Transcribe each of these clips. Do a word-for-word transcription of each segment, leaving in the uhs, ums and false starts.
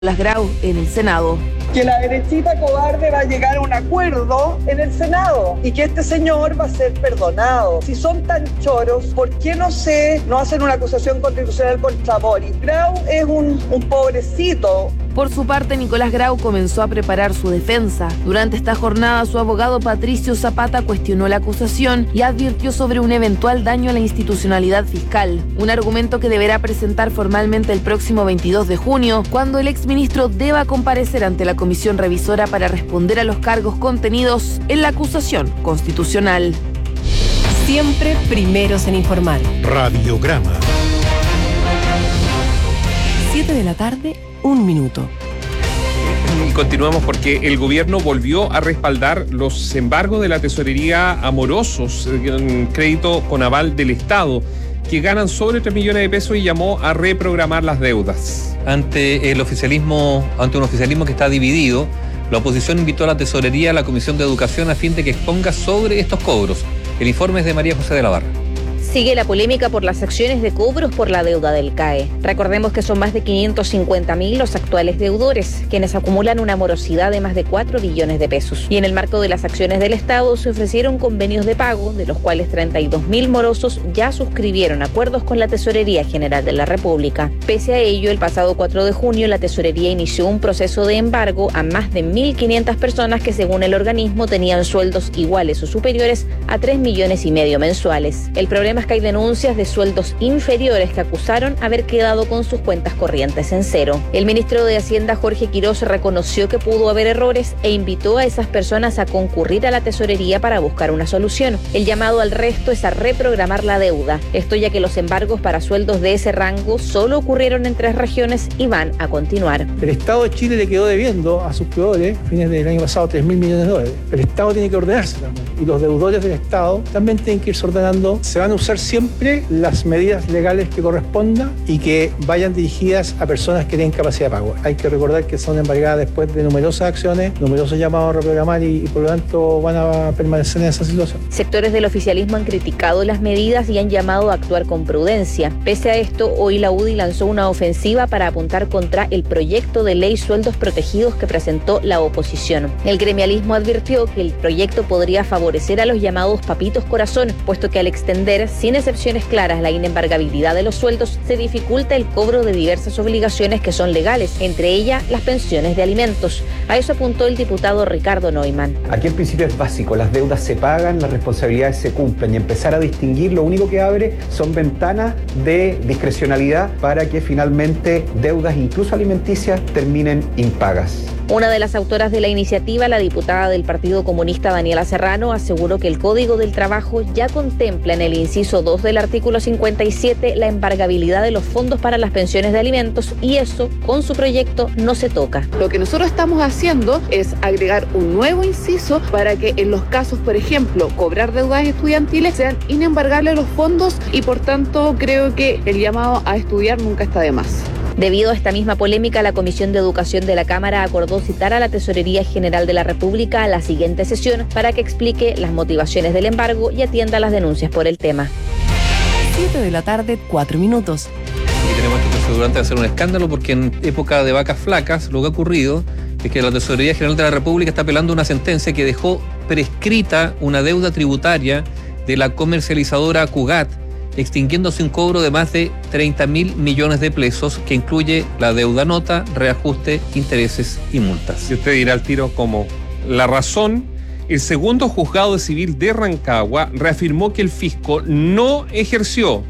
Nicolás Grau en el Senado. Que la derechita cobarde va a llegar a un acuerdo en el Senado y que este señor va a ser perdonado. Si son tan choros, ¿por qué no se no hacen una acusación constitucional contra Boris? Grau es un, un pobrecito. Por su parte, Nicolás Grau comenzó a preparar su defensa. Durante esta jornada, su abogado Patricio Zapata cuestionó la acusación y advirtió sobre un eventual daño a la institucionalidad fiscal, un argumento que deberá presentar formalmente el próximo veintidós de junio, cuando el exministro deba comparecer ante la comisión revisora para responder a los cargos contenidos en la acusación constitucional. Siempre primeros en informar. Radiograma. siete de la tarde, un minuto. Y continuamos porque el gobierno volvió a respaldar los embargos de la tesorería a morosos en crédito con aval del Estado, que ganan sobre tres millones de pesos, y llamó a reprogramar las deudas. Ante el oficialismo, ante un oficialismo que está dividido, la oposición invitó a la tesorería a la Comisión de Educación a fin de que exponga sobre estos cobros. El informe es de María José de la Barra. Sigue la polémica por las acciones de cobros por la deuda del C A E. Recordemos que son más de quinientos cincuenta mil los actuales deudores, quienes acumulan una morosidad de más de cuatro billones de pesos. Y en el marco de las acciones del Estado se ofrecieron convenios de pago, de los cuales treinta y dos mil morosos ya suscribieron acuerdos con la Tesorería General de la República. Pese a ello, el pasado cuatro de junio la Tesorería inició un proceso de embargo a más de mil quinientas personas que, según el organismo, tenían sueldos iguales o superiores a tres millones y medio mensuales. El problema que hay denuncias de sueldos inferiores que acusaron haber quedado con sus cuentas corrientes en cero. El ministro de Hacienda, Jorge Quiroz, reconoció que pudo haber errores e invitó a esas personas a concurrir a la tesorería para buscar una solución. El llamado al resto es a reprogramar la deuda. Esto ya que los embargos para sueldos de ese rango solo ocurrieron en tres regiones y van a continuar. El Estado de Chile le quedó debiendo a sus proveedores, a fines del año pasado, tres mil millones de dólares. El Estado tiene que ordenarse también. Y los deudores del Estado también tienen que irse ordenando. Se van a usar siempre las medidas legales que correspondan y que vayan dirigidas a personas que tienen capacidad de pago. Hay que recordar que son embargadas después de numerosas acciones, numerosos llamados a reprogramar y, y por lo tanto van a permanecer en esa situación. Sectores del oficialismo han criticado las medidas y han llamado a actuar con prudencia. Pese a esto, hoy la U D I lanzó una ofensiva para apuntar contra el proyecto de ley Sueldos Protegidos que presentó la oposición. El gremialismo advirtió que el proyecto podría favorecer a los llamados papitos corazón, puesto que al extender sin excepciones claras la inembargabilidad de los sueldos, se dificulta el cobro de diversas obligaciones que son legales, entre ellas las pensiones de alimentos. A eso apuntó el diputado Ricardo Neumann. Aquí el principio es básico, las deudas se pagan, las responsabilidades se cumplen, y empezar a distinguir lo único que abre son ventanas de discrecionalidad para que finalmente deudas, incluso alimenticias, terminen impagas. Una de las autoras de la iniciativa, la diputada del Partido Comunista Daniela Serrano, aseguró que el Código del Trabajo ya contempla en el inciso dos del artículo cincuenta y siete la embargabilidad de los fondos para las pensiones de alimentos, y eso, con su proyecto, no se toca. Lo que nosotros estamos haciendo es agregar un nuevo inciso para que en los casos, por ejemplo, cobrar deudas estudiantiles, sean inembargables los fondos, y por tanto creo que el llamado a estudiar nunca está de más. Debido a esta misma polémica, la Comisión de Educación de la Cámara acordó citar a la Tesorería General de la República a la siguiente sesión para que explique las motivaciones del embargo y atienda las denuncias por el tema. siete de la tarde, cuatro minutos. Y tenemos este procedurante de hacer un escándalo porque en época de vacas flacas lo que ha ocurrido es que la Tesorería General de la República está apelando una sentencia que dejó prescrita una deuda tributaria de la comercializadora Cugat, extinguiéndose un cobro de más de treinta mil millones de pesos que incluye la deuda nota, reajuste, intereses y multas. Y usted dirá al tiro como la razón. El segundo juzgado de civil de Rancagua reafirmó que el fisco no ejerció,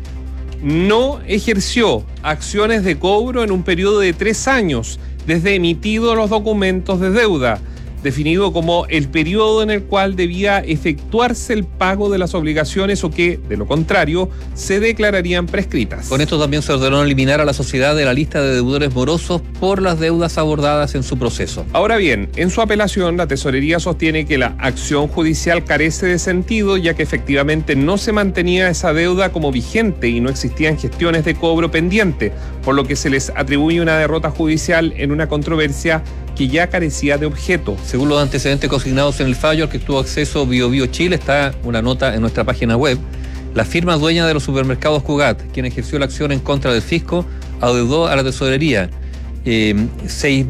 no ejerció acciones de cobro en un periodo de tres años desde emitidos los documentos de deuda, definido como el periodo en el cual debía efectuarse el pago de las obligaciones o que, de lo contrario, se declararían prescritas. Con esto también se ordenó eliminar a la sociedad de la lista de deudores morosos por las deudas abordadas en su proceso. Ahora bien, en su apelación, la Tesorería sostiene que la acción judicial carece de sentido, ya que efectivamente no se mantenía esa deuda como vigente y no existían gestiones de cobro pendiente, por lo que se les atribuye una derrota judicial en una controversia que ya carecía de objeto. Según los antecedentes consignados en el fallo al que tuvo acceso Bio Bio Chile, está una nota en nuestra página web. La firma dueña de los supermercados Cugat, quien ejerció la acción en contra del fisco, adeudó a la tesorería eh, seis